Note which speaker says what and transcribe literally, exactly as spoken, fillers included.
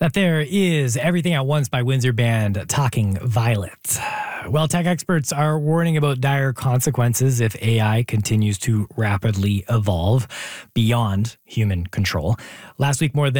Speaker 1: That there is Everything at Once by Windsor Band, Talking Violet. Well, tech experts are warning about dire consequences if A I continues to rapidly evolve beyond human control. Last week, more than